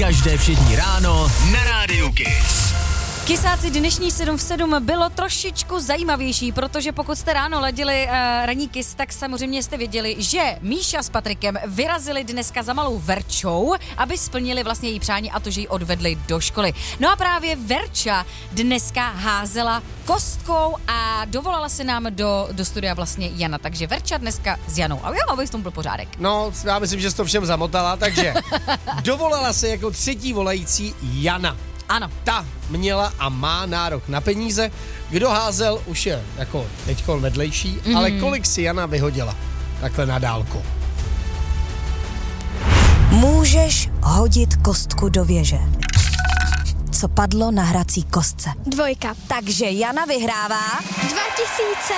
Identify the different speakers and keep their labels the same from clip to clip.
Speaker 1: Každé všední ráno na Rádiu Kiss.
Speaker 2: Kysáci, dnešní 7 v 7 bylo trošičku zajímavější, protože pokud jste ráno ladili ranní Kiss, tak samozřejmě jste věděli, že Míša s Patrikem vyrazili dneska za malou Verčou, aby splnili vlastně její přání a to, že ji odvedli do školy. No a právě Verča dneska házela kostkou a dovolala se nám do studia vlastně Jana, takže Verča dneska s Janou. A jo, aby v tom byl pořádek.
Speaker 3: No, já myslím, že jsi to všem zamotala, takže dovolala se jako třetí volající Jana.
Speaker 2: Ano.
Speaker 3: Ta měla a má nárok na peníze. Kdo házel, už je jako teďko vedlejší, ale kolik si Jana vyhodila? Takhle na dálku.
Speaker 4: Můžeš hodit kostku do věže. Co padlo na hrací kostce?
Speaker 5: 2.
Speaker 4: Takže Jana vyhrává
Speaker 5: 2000.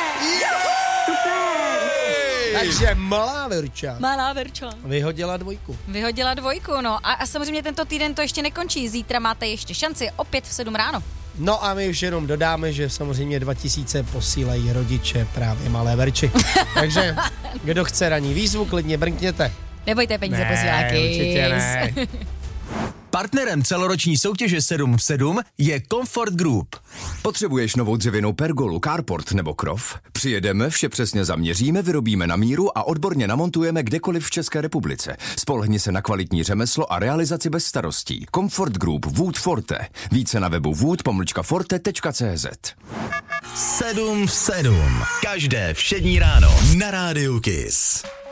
Speaker 3: Takže malá Verča
Speaker 2: Malá Verča
Speaker 3: vyhodila 2.
Speaker 2: vyhodila 2, no a samozřejmě tento týden to ještě nekončí. Zítra máte ještě šanci opět v 7 ráno.
Speaker 3: No a my už jenom dodáme, že samozřejmě 2000 posílají rodiče právě malé Verči. Takže kdo chce ranní výzvu, klidně brnkněte.
Speaker 2: Nebojte, peníze posílá Kiss.
Speaker 3: Určitě ne.
Speaker 1: Partnerem celoroční soutěže 7 v 7 je Comfort Group.
Speaker 6: Potřebuješ novou dřevěnou pergolu, carport nebo krov? Přijedeme, vše přesně zaměříme, vyrobíme na míru a odborně namontujeme kdekoliv v České republice. Spolehni se na kvalitní řemeslo a realizaci bez starostí. Comfort Group Wood Forte. Více na webu wood-forte.cz.
Speaker 1: 7 v 7. Každé všední ráno na Rádiu Kiss.